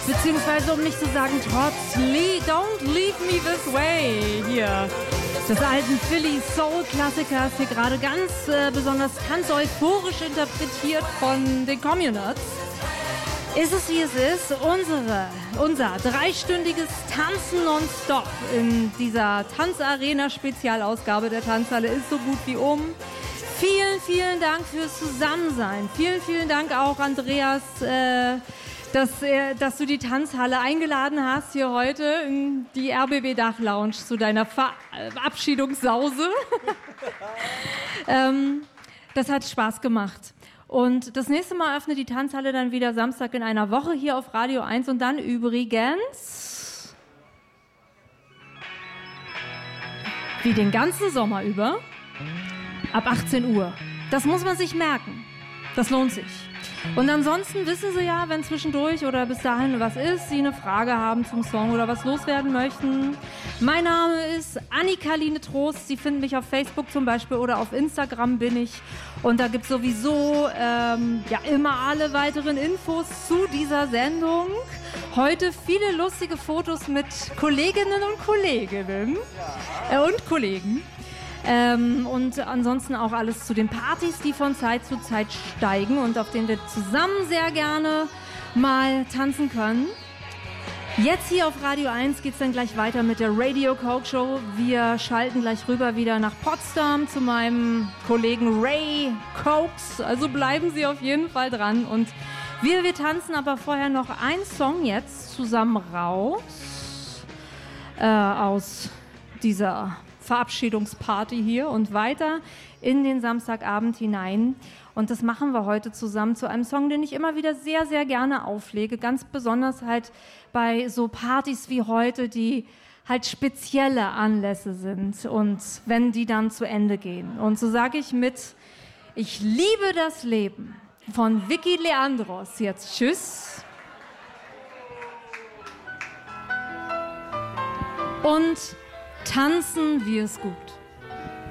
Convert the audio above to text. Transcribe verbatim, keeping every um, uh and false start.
beziehungsweise um nicht zu sagen, trotz Le- Don't Leave Me This Way hier. Des alten Philly Soul-Klassikers, hier gerade ganz äh, besonders tanzeuphorisch interpretiert von den Communards. Ist es wie es ist, unsere, unser dreistündiges Tanzen nonstop in dieser Tanzarena-Spezialausgabe der Tanzhalle ist so gut wie um. Vielen, vielen Dank fürs Zusammensein. Vielen, vielen Dank auch, Andreas, äh, dass, äh, dass du die Tanzhalle eingeladen hast, hier heute in die R B B Dach-Lounge zu deiner Verabschiedungssause. ähm, das hat Spaß gemacht. Und das nächste Mal öffnet die Tanzhalle dann wieder Samstag in einer Woche hier auf Radio eins und dann übrigens wie den ganzen Sommer über ab achtzehn Uhr. Das muss man sich merken. Das lohnt sich. Und ansonsten wissen Sie ja, wenn zwischendurch oder bis dahin was ist, Sie eine Frage haben zum Song oder was loswerden möchten. Mein Name ist Annika-Line Trost. Sie finden mich auf Facebook zum Beispiel oder auf Instagram bin ich. Und da gibt es sowieso ähm, ja, immer alle weiteren Infos zu dieser Sendung. Heute viele lustige Fotos mit Kolleginnen und Kolleginnen äh, und Kollegen. Ähm, und ansonsten auch alles zu den Partys, die von Zeit zu Zeit steigen und auf denen wir zusammen sehr gerne mal tanzen können. Jetzt hier auf Radio eins geht es dann gleich weiter mit der Radio Coke Show. Wir schalten gleich rüber wieder nach Potsdam zu meinem Kollegen Ray Cokes. Also bleiben Sie auf jeden Fall dran. Und wir, wir tanzen aber vorher noch einen Song jetzt zusammen raus äh, aus dieser Verabschiedungsparty hier und weiter in den Samstagabend hinein. Und das machen wir heute zusammen zu einem Song, den ich immer wieder sehr, sehr gerne auflege. Ganz besonders halt bei so Partys wie heute, die halt spezielle Anlässe sind und wenn die dann zu Ende gehen. Und so sage ich mit Ich liebe das Leben von Vicky Leandros jetzt Tschüss. Und tanzen, wie es gut